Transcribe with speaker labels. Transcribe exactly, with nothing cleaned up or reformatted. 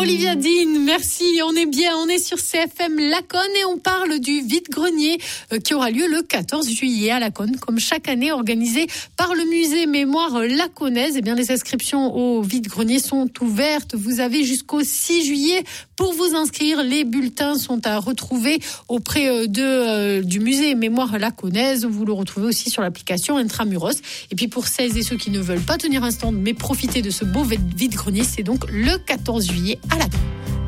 Speaker 1: Olivia Dean, merci. On est bien, on est sur C F M Laconne et on parle du vide-grenier euh, qui aura lieu le quatorze juillet à Laconne, comme chaque année organisé par le musée Mémoire Laconnaise. Eh bien, les inscriptions au vide-grenier sont ouvertes. Vous avez jusqu'au six juillet pour vous inscrire. Les bulletins sont à retrouver auprès de, euh, du musée Mémoire Laconnaise. Vous le retrouvez aussi sur l'application Intramuros. Et puis pour celles et ceux qui ne veulent pas tenir un stand mais profiter de ce beau vide-grenier, c'est donc le quatorze juillet à Laconne.